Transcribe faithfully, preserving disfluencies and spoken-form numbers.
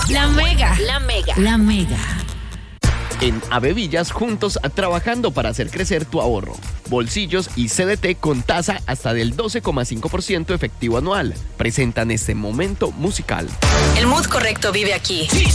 La Mega. La Mega. La Mega. En Avevillas, juntos trabajando para hacer crecer tu ahorro. Bolsillos y C D T con tasa hasta del doce coma cinco por ciento efectivo anual. Presentan este momento musical. El mood correcto vive aquí.